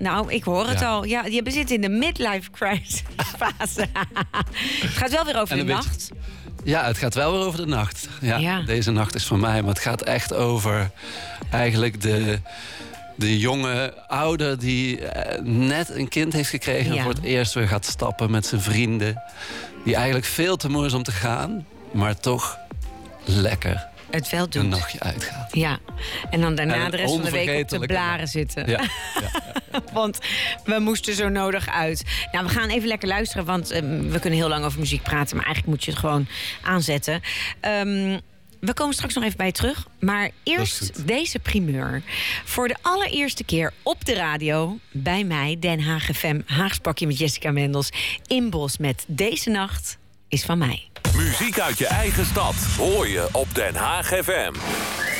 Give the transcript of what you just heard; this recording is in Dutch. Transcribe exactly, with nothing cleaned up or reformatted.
nou, ik hoor het Ja. al. Ja, je zit in de midlife crisis fase. Het gaat wel weer over En de een nacht. beetje- Ja, het gaat wel weer over de nacht. Ja, Ja. Deze nacht is van mij. Maar het gaat echt over eigenlijk de, de jonge ouder... die eh, net een kind heeft gekregen... Ja. en voor het eerst weer gaat stappen met zijn vrienden. Die eigenlijk veel te moe is om te gaan... maar toch lekker Het wel een doet. nachtje uitgaat. Ja, en dan daarna En de rest van de week op de onvergetelijke blaren nacht. zitten. Ja, Want we moesten zo nodig uit. Nou, we gaan even lekker luisteren, want um, we kunnen heel lang over muziek praten... maar eigenlijk moet je het gewoon aanzetten. Um, we komen straks nog even bij je terug. Maar eerst goed. deze primeur. Voor de allereerste keer op de radio... bij mij, Den Haag F M, Haagspakje met Jessica Mendels... in Bos met Deze Nacht is van mij. Muziek uit je eigen stad hoor je op Den Haag F M.